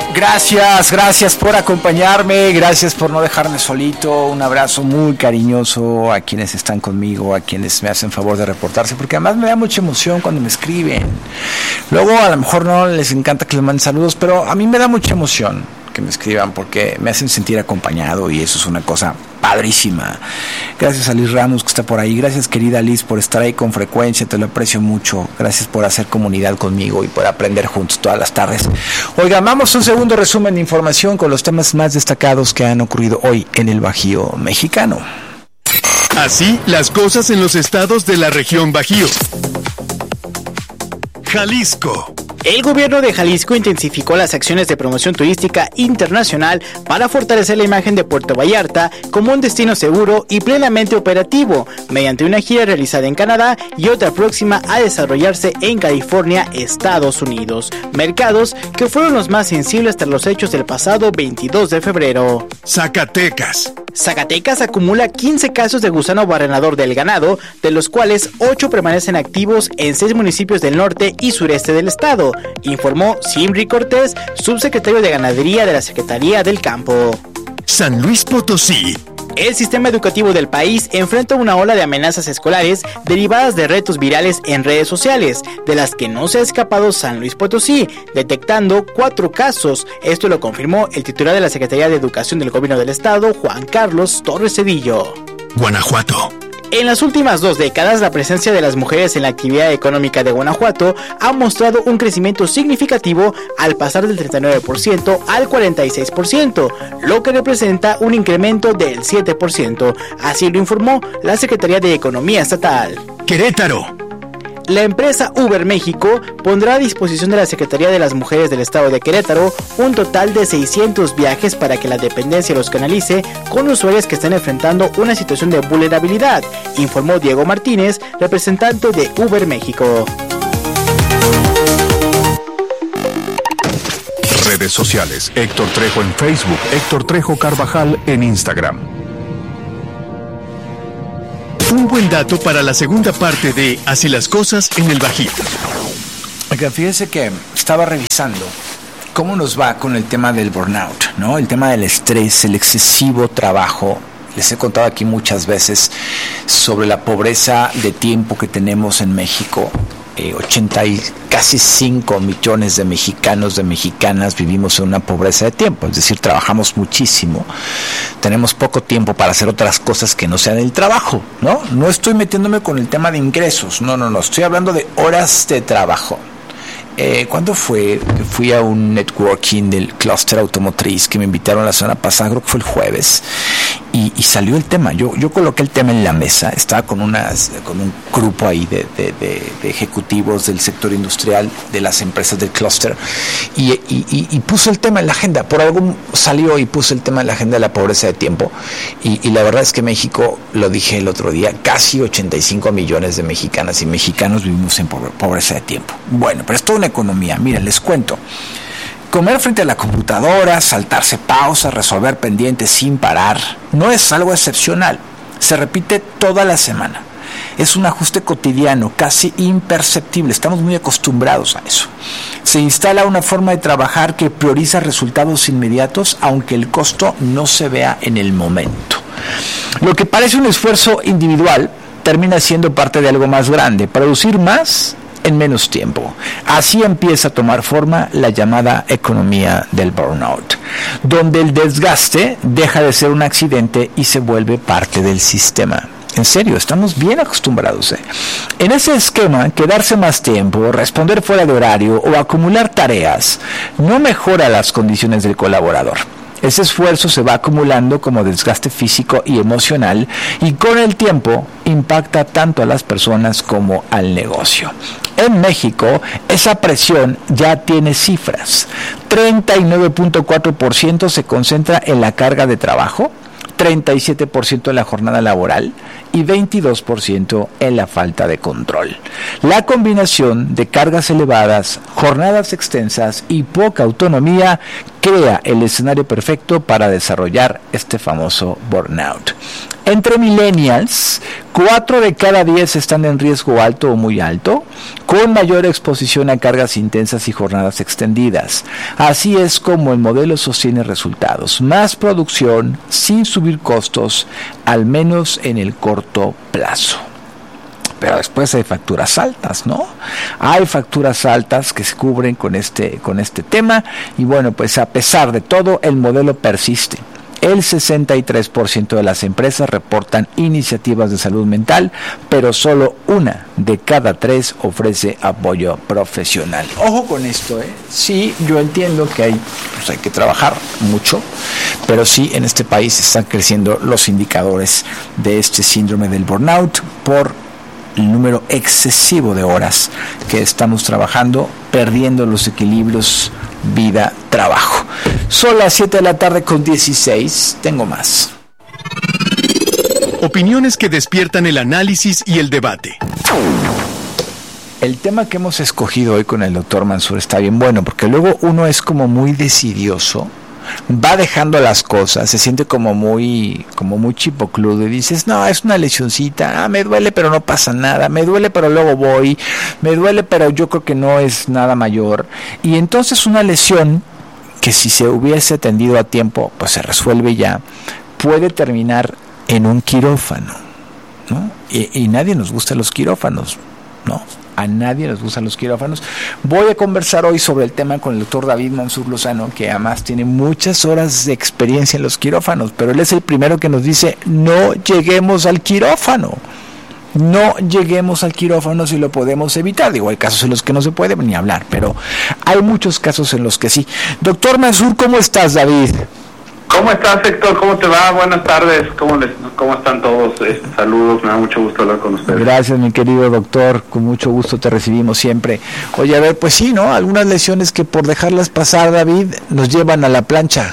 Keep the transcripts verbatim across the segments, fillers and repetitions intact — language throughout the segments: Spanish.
Gracias, gracias por acompañarme, gracias por no dejarme solito, un abrazo muy cariñoso a quienes están conmigo, a quienes me hacen favor de reportarse, porque además me da mucha emoción cuando me escriben. Luego a lo mejor no les encanta que les manden saludos, pero a mí me da mucha emoción que me escriban porque me hacen sentir acompañado y eso es una cosa padrísima. Gracias a Liz Ramos que está por ahí, gracias querida Liz por estar ahí con frecuencia, te lo aprecio mucho, gracias por hacer comunidad conmigo y por aprender juntos todas las tardes. Oigan, vamos a un segundo resumen de información con los temas más destacados que han ocurrido hoy en el Bajío mexicano. Así las cosas en los estados de la región Bajío. Jalisco. El gobierno de Jalisco intensificó las acciones de promoción turística internacional para fortalecer la imagen de Puerto Vallarta como un destino seguro y plenamente operativo, mediante una gira realizada en Canadá y otra próxima a desarrollarse en California, Estados Unidos, mercados que fueron los más sensibles tras los hechos del pasado veintidós de febrero. Zacatecas. Zacatecas acumula quince casos de gusano barrenador del ganado, de los cuales ocho permanecen activos en seis municipios del norte y sureste del estado, informó Simri Cortés, subsecretario de Ganadería de la Secretaría del Campo. San Luis Potosí. El sistema educativo del país enfrenta una ola de amenazas escolares derivadas de retos virales en redes sociales, de las que no se ha escapado San Luis Potosí, detectando cuatro casos. Esto lo confirmó el titular de la Secretaría de Educación del Gobierno del Estado, Juan Carlos Torres Cedillo. Guanajuato. En las últimas dos décadas, la presencia de las mujeres en la actividad económica de Guanajuato ha mostrado un crecimiento significativo al pasar del treinta y nueve por ciento al cuarenta y seis por ciento, lo que representa un incremento del siete por ciento. Así lo informó la Secretaría de Economía Estatal. Querétaro. La empresa Uber México pondrá a disposición de la Secretaría de las Mujeres del Estado de Querétaro un total de seiscientos viajes para que la dependencia los canalice con usuarios que están enfrentando una situación de vulnerabilidad, informó Diego Martínez, representante de Uber México. Redes sociales: Héctor Trejo en Facebook, Héctor Trejo Carvajal en Instagram. Un buen dato para la segunda parte de Así las cosas en el Bajío. Oiga, fíjense que estaba revisando cómo nos va con el tema del burnout, ¿no? El tema del estrés, el excesivo trabajo. Les he contado aquí muchas veces sobre la pobreza de tiempo que tenemos en México. Eh, ochenta y casi cinco millones de mexicanos, de mexicanas vivimos en una pobreza de tiempo, es decir, trabajamos muchísimo, tenemos poco tiempo para hacer otras cosas que no sean el trabajo, ¿no? No estoy metiéndome con el tema de ingresos, no, no, no, estoy hablando de horas de trabajo. Eh, ¿Cuándo fue? Fui a un networking del clúster automotriz que me invitaron la semana pasada, creo que fue el jueves, y, y salió el tema. Yo yo coloqué el tema en la mesa, estaba con unas con un grupo ahí de, de, de, de ejecutivos del sector industrial de las empresas del clúster y, y, y, y puse el tema en la agenda. Por algo salió y puse el tema en la agenda de la pobreza de tiempo. Y, y la verdad es que México, lo dije el otro día, casi ochenta y cinco millones de mexicanas y mexicanos vivimos en pobreza de tiempo. Bueno, pero es toda una economía. Miren, les cuento. Comer frente a la computadora, saltarse pausas, resolver pendientes sin parar, no es algo excepcional. Se repite toda la semana. Es un ajuste cotidiano, casi imperceptible. Estamos muy acostumbrados a eso. Se instala una forma de trabajar que prioriza resultados inmediatos, aunque el costo no se vea en el momento. Lo que parece un esfuerzo individual termina siendo parte de algo más grande, producir más en menos tiempo. Así empieza a tomar forma la llamada economía del burnout, donde el desgaste deja de ser un accidente y se vuelve parte del sistema. En serio, estamos bien acostumbrados. ¿eh? En ese esquema, quedarse más tiempo, responder fuera de horario o acumular tareas no mejora las condiciones del colaborador. Ese esfuerzo se va acumulando como desgaste físico y emocional y con el tiempo impacta tanto a las personas como al negocio. En México, esa presión ya tiene cifras. treinta y nueve punto cuatro por ciento se concentra en la carga de trabajo, treinta y siete por ciento en la jornada laboral y veintidós por ciento en la falta de control. La combinación de cargas elevadas, jornadas extensas y poca autonomía crea el escenario perfecto para desarrollar este famoso burnout. Entre millennials, cuatro de cada diez están en riesgo alto o muy alto, con mayor exposición a cargas intensas y jornadas extendidas. Así es como el modelo sostiene resultados: más producción sin subir costos, al menos en el corto plazo. Pero después hay facturas altas, ¿no? Hay facturas altas que se cubren con este, con este tema, y bueno, pues a pesar de todo, el modelo persiste. El sesenta y tres por ciento de las empresas reportan iniciativas de salud mental, pero solo una de cada tres ofrece apoyo profesional. Ojo con esto, ¿eh? Sí, yo entiendo que hay, pues hay que trabajar mucho, pero sí, en este país están creciendo los indicadores de este síndrome del burnout por el número excesivo de horas que estamos trabajando, perdiendo los equilibrios vida-trabajo. Son las siete de la tarde con dieciséis. Tengo más. Opiniones que despiertan el análisis y el debate. El tema que hemos escogido hoy con el doctor Mansur está bien bueno, porque luego uno es como muy decidioso, va dejando las cosas, se siente como muy como muy chipocludo y dices, no, es una lesioncita, ah, me duele pero no pasa nada, me duele pero luego voy, me duele pero yo creo que no es nada mayor. Y entonces una lesión que si se hubiese atendido a tiempo, pues se resuelve ya, puede terminar en un quirófano, ¿no? Y, y nadie nos gusta los quirófanos, ¿no? A nadie nos gustan los quirófanos. Voy a conversar hoy sobre el tema con el doctor David Mansur Lozano, que además tiene muchas horas de experiencia en los quirófanos, pero él es el primero que nos dice, no lleguemos al quirófano. No lleguemos al quirófano si lo podemos evitar. Digo, hay casos en los que no se puede ni hablar, pero hay muchos casos en los que sí. Doctor Mansur, ¿cómo estás, David? ¿Cómo estás, Héctor? ¿Cómo te va? Buenas tardes. ¿Cómo les, cómo están todos? Eh, saludos, me da mucho gusto hablar con ustedes. Gracias, mi querido doctor. Con mucho gusto te recibimos siempre. Oye, a ver, pues sí, ¿no? Algunas lesiones que por dejarlas pasar, David, nos llevan a la plancha.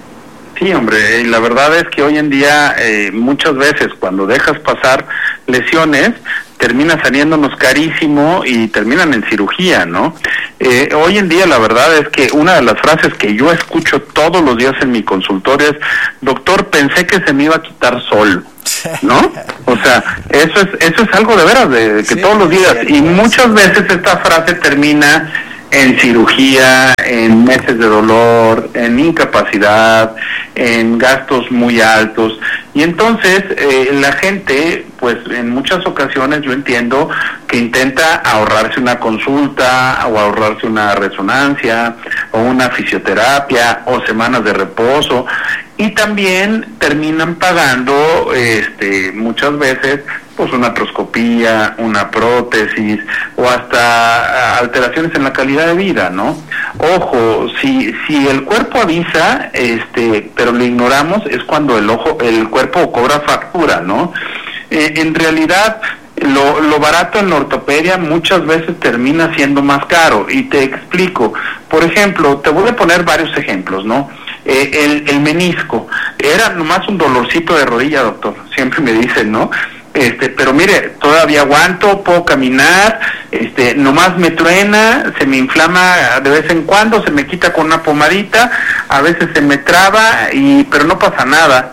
Sí, hombre, y la verdad es que hoy en día eh, muchas veces cuando dejas pasar lesiones termina saliéndonos carísimo y terminan en cirugía, ¿no? Eh, hoy en día la verdad es que una de las frases que yo escucho todos los días en mi consultorio es, doctor, pensé que se me iba a quitar solo, ¿no? O sea, eso es eso es algo de veras, de que sí, todos los días, y muchas veces esta frase termina en cirugía, en meses de dolor, en incapacidad, en gastos muy altos. Y entonces eh, la gente, pues en muchas ocasiones yo entiendo que intenta ahorrarse una consulta o ahorrarse una resonancia o una fisioterapia o semanas de reposo, y también terminan pagando este muchas veces pues una artroscopía, una prótesis o hasta alteraciones en la calidad de vida, ¿no? Ojo, si si el cuerpo avisa, este, pero lo ignoramos, es cuando el ojo, el cuerpo cobra factura, ¿no? Eh, en realidad lo, lo barato en la ortopedia muchas veces termina siendo más caro, y te explico. Por ejemplo, te voy a poner varios ejemplos, ¿no? Eh, el, el menisco, era nomás un dolorcito de rodilla, doctor, siempre me dicen, ¿no? Este, pero mire, todavía aguanto, puedo caminar, este, nomás me truena, se me inflama de vez en cuando, se me quita con una pomadita, a veces se me traba, y pero no pasa nada.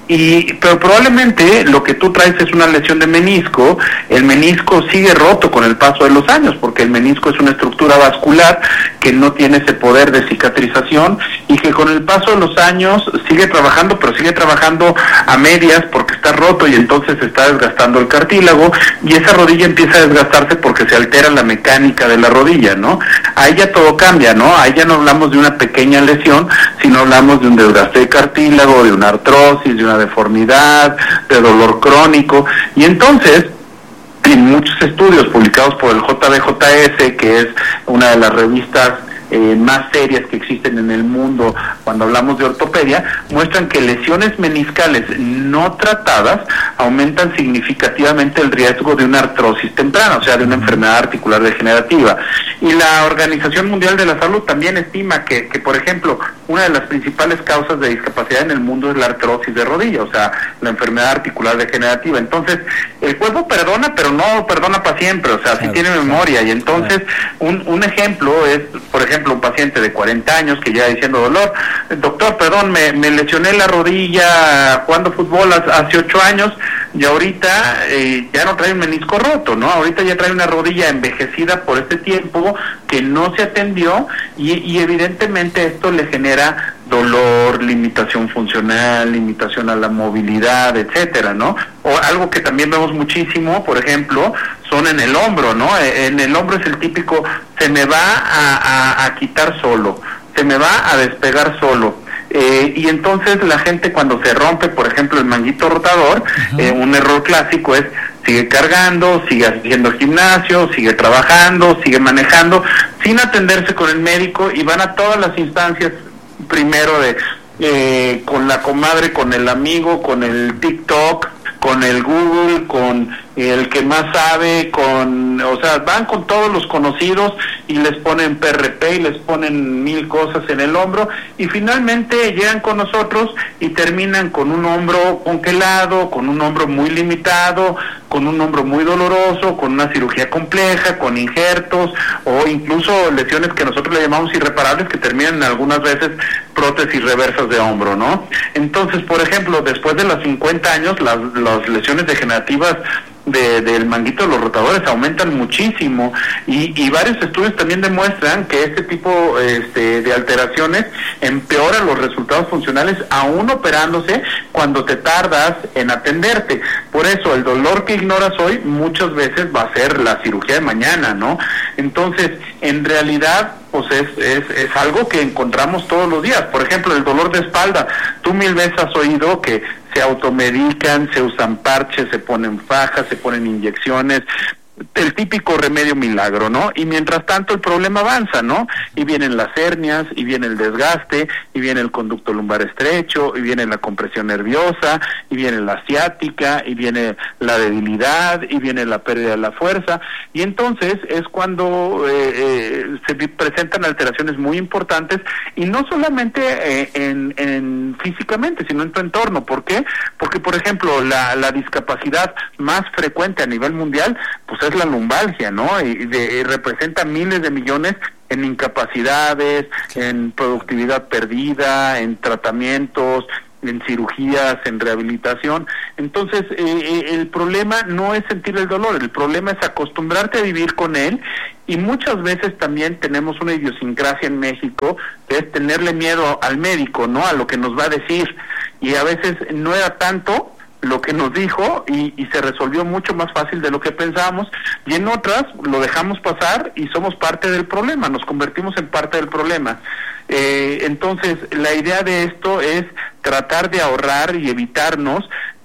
Y, pero probablemente lo que tú traes es una lesión de menisco. El menisco sigue roto con el paso de los años, porque el menisco es una estructura vascular que no tiene ese poder de cicatrización, y que con el paso de los años sigue trabajando, pero sigue trabajando a medias porque está roto, y entonces se está desgastando el cartílago, y esa rodilla empieza a desgastarse porque se altera la mecánica de la rodilla, ¿no? Ahí ya todo cambia, ¿no? Ahí ya no hablamos de una pequeña lesión, sino hablamos de un desgaste de cartílago, de una artrosis, de una deformidad, de dolor crónico. Y entonces, en muchos estudios publicados por el J B J S, que es una de las revistas eh, más serias que existen en el mundo cuando hablamos de ortopedia, muestran que lesiones meniscales no tratadas aumentan significativamente el riesgo de una artrosis temprana, o sea, de una enfermedad articular degenerativa. Y la Organización Mundial de la Salud también estima que, que por ejemplo, una de las principales causas de discapacidad en el mundo es la artrosis de rodilla, o sea, la enfermedad articular degenerativa. Entonces, el cuerpo perdona, pero no perdona para siempre, o sea, claro, sí tiene memoria. Y entonces, un, un ejemplo es, por ejemplo, un paciente de cuarenta años que llega diciendo dolor, doctor, perdón, me, me lesioné la rodilla jugando fútbol hace ocho años y ahorita eh, ya no trae un menisco roto, ¿no? Ahorita ya trae una rodilla envejecida por este tiempo que no se atendió y, y evidentemente esto le genera dolor, limitación funcional, limitación a la movilidad, etcétera, ¿no? O algo que también vemos muchísimo, por ejemplo, son en el hombro, ¿no? En el hombro es el típico, se me va a, a, a quitar solo, se me va a despegar solo. Eh, y entonces la gente cuando se rompe, por ejemplo, el manguito rotador, uh-huh. eh, un error clásico es sigue cargando, sigue haciendo gimnasio, sigue trabajando, sigue manejando, sin atenderse con el médico y van a todas las instancias, primero de eh, con la comadre, con el amigo, con el TikTok, con el Google, con el que más sabe, con, o sea, van con todos los conocidos y les ponen P R P y les ponen mil cosas en el hombro y finalmente llegan con nosotros y terminan con un hombro congelado, con un hombro muy limitado, con un hombro muy doloroso, con una cirugía compleja, con injertos o incluso lesiones que nosotros le llamamos irreparables que terminan algunas veces prótesis reversas de hombro, ¿no? Entonces, por ejemplo, después de los cincuenta años, las, las lesiones degenerativas de, del manguito de los rotadores aumentan muchísimo y, y varios estudios también demuestran que este tipo este, de alteraciones empeoran los resultados funcionales aún operándose cuando te tardas en atenderte. Por eso el dolor que ignoras hoy muchas veces va a ser la cirugía de mañana, ¿no? Entonces, en realidad, pues es, es, es algo que encontramos todos los días. Por ejemplo, el dolor de espalda. Tú mil veces has oído que se automedican, se usan parches, se ponen fajas, se ponen inyecciones, el típico remedio milagro, ¿no? Y mientras tanto el problema avanza, ¿no? Y vienen las hernias, y viene el desgaste, y viene el conducto lumbar estrecho, y viene la compresión nerviosa, y viene la ciática, y viene la debilidad, y viene la pérdida de la fuerza, y entonces es cuando eh, eh, se presentan alteraciones muy importantes, y no solamente eh, en, en físicamente, sino en tu entorno. ¿Por qué? Porque, por ejemplo, la, la discapacidad más frecuente a nivel mundial, pues es la lumbalgia, ¿no? Y, de, y representa miles de millones en incapacidades, en productividad perdida, en tratamientos, en cirugías, en rehabilitación. Entonces, eh, el problema no es sentir el dolor, el problema es acostumbrarte a vivir con él, y muchas veces también tenemos una idiosincrasia en México, que es tenerle miedo al médico, ¿no? A lo que nos va a decir, y a veces no era tanto lo que nos dijo y, y se resolvió mucho más fácil de lo que pensábamos, y en otras lo dejamos pasar y somos parte del problema, nos convertimos en parte del problema. Eh, entonces, la idea de esto es tratar de ahorrar y evitarnos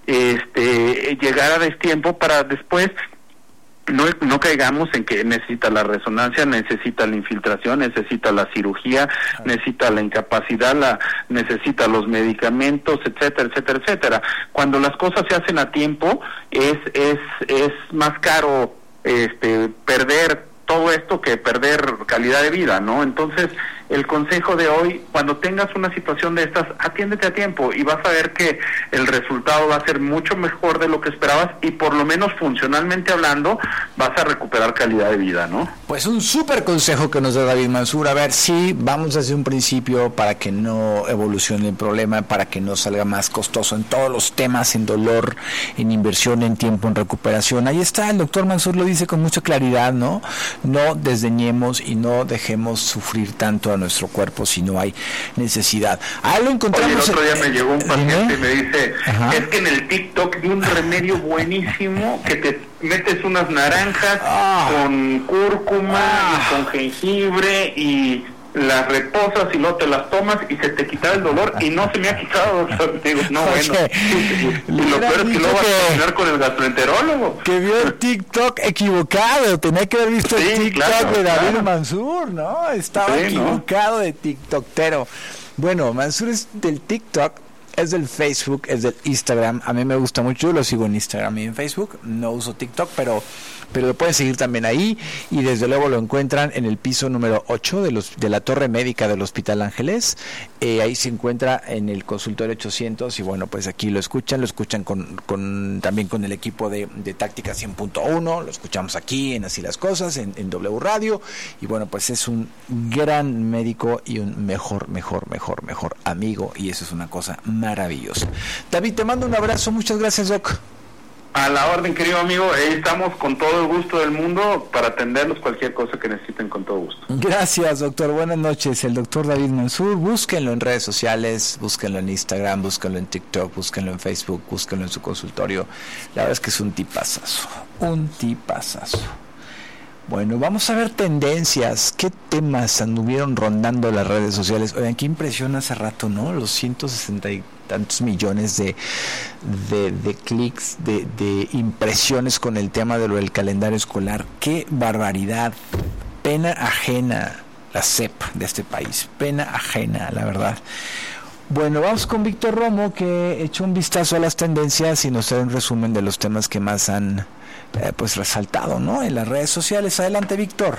este llegar a destiempo para después no, no caigamos en que necesita la resonancia, necesita la infiltración, necesita la cirugía, necesita la incapacidad, la necesita los medicamentos, etcétera, etcétera, etcétera. Cuando las cosas se hacen a tiempo, es es es más caro este perder todo esto que perder calidad de vida, ¿no? Entonces, el consejo de hoy, cuando tengas una situación de estas, atiéndete a tiempo y vas a ver que el resultado va a ser mucho mejor de lo que esperabas y por lo menos funcionalmente hablando vas a recuperar calidad de vida, ¿no? Pues un súper consejo que nos da David Mansur. A ver, sí, vamos desde un principio para que no evolucione el problema, para que no salga más costoso en todos los temas, en dolor, en inversión, en tiempo, en recuperación. Ahí está, el doctor Mansur lo dice con mucha claridad, ¿no? No desdeñemos y no dejemos sufrir tanto a nuestro cuerpo si no hay necesidad. Ah, lo encontramos. Oye, el otro día me llegó un paciente ¿Eh? y me dice, Ajá. es que en el TikTok vi un remedio buenísimo que te metes unas naranjas ah. con cúrcuma ah. y con jengibre y las reposas y luego te las tomas y se te quita el dolor y no se me ha quitado. Digo, no, bueno. Y, y lo peor es que luego vas a terminar con el gastroenterólogo. Que vio el TikTok equivocado, tenía que haber visto sí, el TikTok claro, de David claro. Mansur, ¿no? Estaba sí, equivocado ¿no? de TikToktero. Bueno, Mansur es del TikTok, es del Facebook, es del Instagram. A mí me gusta mucho, yo lo sigo en Instagram y en Facebook, no uso TikTok, pero pero lo pueden seguir también ahí, y desde luego lo encuentran en el piso número ocho de los de la torre médica del Hospital Ángeles. Eh, ahí se encuentra en el consultorio ochocientos, y bueno, pues aquí lo escuchan, lo escuchan con, con también con el equipo de, de Táctica cien punto uno, lo escuchamos aquí en Así las Cosas, en, en W Radio, y bueno, pues es un gran médico y un mejor, mejor, mejor, mejor amigo, y eso es una cosa maravillosa. David, te mando un abrazo, muchas gracias, Doc. A la orden, querido amigo, ahí estamos con todo el gusto del mundo para atenderlos cualquier cosa que necesiten, con todo gusto. Gracias, doctor. Buenas noches. El doctor David Mansur. Búsquenlo en redes sociales, búsquenlo en Instagram, búsquenlo en TikTok, búsquenlo en Facebook, búsquenlo en su consultorio. La verdad es que es un tipazazo, un tipazazo. Bueno, vamos a ver tendencias. ¿Qué temas anduvieron rondando las redes sociales? Oigan, qué impresión hace rato, ¿no? Los ciento sesenta y tantos millones de, de, de clics, de, de impresiones con el tema de lo del calendario escolar. ¡Qué barbaridad! Pena ajena la C E P de este país. Pena ajena, la verdad. Bueno, vamos con Víctor Romo, que echó un vistazo a las tendencias y nos trae un resumen de los temas que más han eh, pues resaltado, ¿no?, en las redes sociales. Adelante, Víctor.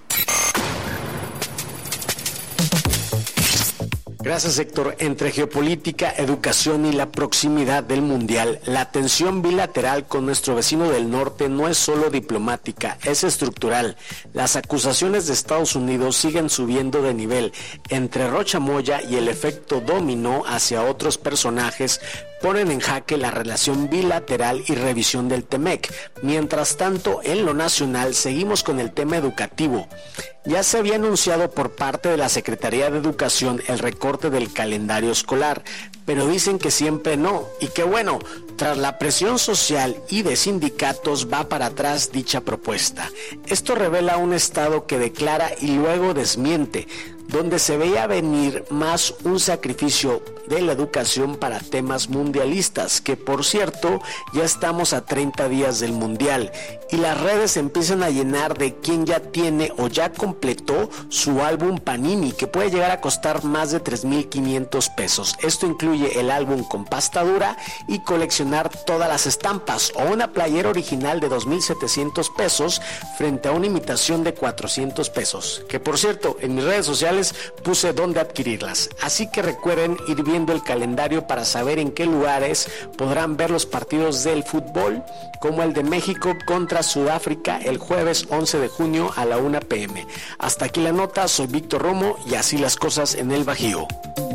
Gracias, Héctor. Entre geopolítica, educación y la proximidad del Mundial, la tensión bilateral con nuestro vecino del norte no es solo diplomática, es estructural. Las acusaciones de Estados Unidos siguen subiendo de nivel. Entre Rocha Moya y el efecto dominó hacia otros personajes ponen en jaque la relación bilateral y revisión del Temec. Mientras tanto, en lo nacional seguimos con el tema educativo. Ya se había anunciado por parte de la Secretaría de Educación el recorte del calendario escolar, pero dicen que siempre no, y que bueno, tras la presión social y de sindicatos va para atrás dicha propuesta. Esto revela un Estado que declara y luego desmiente, donde se veía venir más un sacrificio de la educación para temas mundialistas, que por cierto ya estamos a treinta días del Mundial y las redes empiezan a llenar de quien ya tiene o ya completó su álbum Panini, que puede llegar a costar más de tres mil quinientos pesos. Esto incluye el álbum con pasta dura y coleccionar todas las estampas, o una playera original de dos mil setecientos pesos frente a una imitación de cuatrocientos pesos, que por cierto en mis redes sociales puse dónde adquirirlas, así que recuerden ir viendo el calendario para saber en qué lugares podrán ver los partidos del fútbol, como el de México contra Sudáfrica el jueves once de junio a la una pe eme. Hasta aquí la nota, soy Víctor Romo y así las cosas en el Bajío.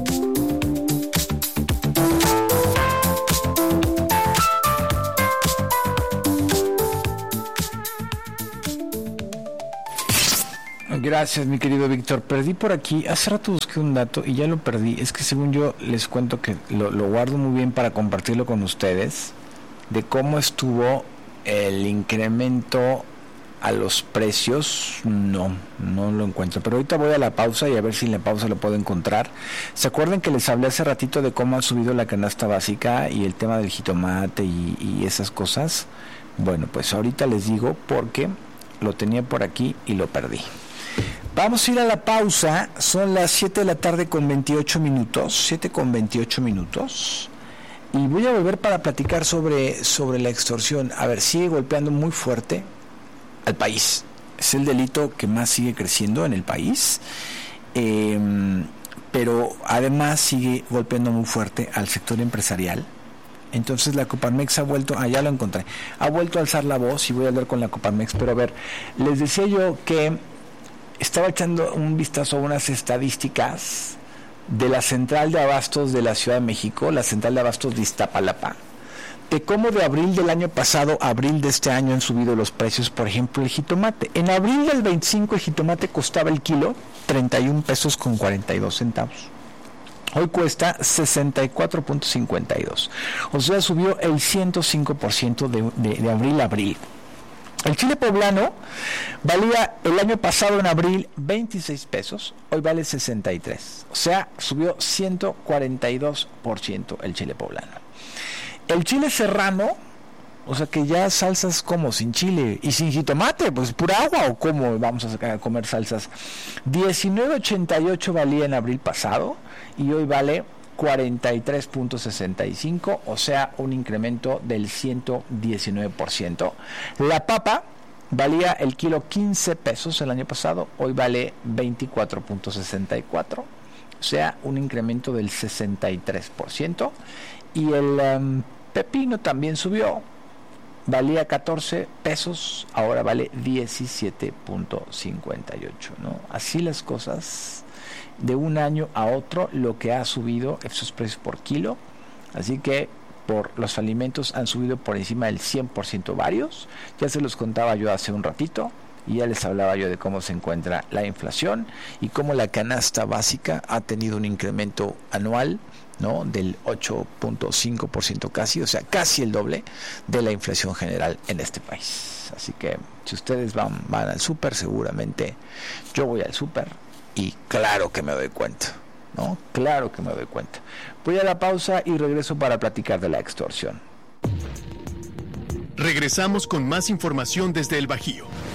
Gracias, mi querido Víctor. Perdí por aquí, hace rato busqué un dato y ya lo perdí. Es que según yo les cuento que lo, lo guardo muy bien para compartirlo con ustedes, de cómo estuvo el incremento a los precios. No, no lo encuentro, pero ahorita voy a la pausa y a ver si en la pausa lo puedo encontrar. ¿Se acuerdan que les hablé hace ratito de cómo ha subido la canasta básica y el tema del jitomate y, y esas cosas? Bueno, pues ahorita les digo porque lo tenía por aquí y lo perdí. Vamos a ir a la pausa, son las siete de la tarde con veintiocho minutos, siete con veintiocho minutos, y voy a volver para platicar sobre, sobre la extorsión. A ver, sigue golpeando muy fuerte al país, es el delito que más sigue creciendo en el país, eh, pero además sigue golpeando muy fuerte al sector empresarial. Entonces la Coparmex ha vuelto, ah, ya lo encontré, ha vuelto a alzar la voz y voy a hablar con la Coparmex, pero a ver, les decía yo que estaba echando un vistazo a unas estadísticas de la central de abastos de la Ciudad de México, la central de abastos de Iztapalapa, de cómo de abril del año pasado a abril de este año han subido los precios. Por ejemplo, el jitomate. En abril del veinticinco el jitomate costaba el kilo treinta y un pesos con cuarenta y dos centavos. Hoy cuesta sesenta y cuatro punto cincuenta y dos. O sea, subió el ciento cinco por ciento de, de, de abril a abril. El chile poblano valía el año pasado en abril veintiséis pesos, hoy vale sesenta y tres. O sea, subió ciento cuarenta y dos por ciento el chile poblano. El chile serrano, o sea que ya salsas como sin chile y sin jitomate, pues pura agua, o cómo vamos a comer salsas. diecinueve ochenta y ocho valía en abril pasado y hoy vale cuarenta y tres punto sesenta y cinco, o sea un incremento del ciento diecinueve por ciento. La papa valía el kilo quince pesos el año pasado, hoy vale veinticuatro punto sesenta y cuatro, o sea, un incremento del sesenta y tres por ciento. Y el um, pepino también subió, valía catorce pesos, ahora vale diecisiete punto cincuenta y ocho, ¿no? Así las cosas, de un año a otro, lo que ha subido esos precios por kilo. Así que por los alimentos han subido por encima del cien por ciento varios. Ya se los contaba yo hace un ratito y ya les hablaba yo de cómo se encuentra la inflación y cómo la canasta básica ha tenido un incremento anual, ¿no?, del ocho punto cinco por ciento casi, o sea, casi el doble de la inflación general en este país. Así que si ustedes van, van al súper, seguramente yo voy al súper y claro que me doy cuenta, ¿no? Claro que me doy cuenta. Voy a la pausa y regreso para platicar de la extorsión. Regresamos con más información desde el Bajío.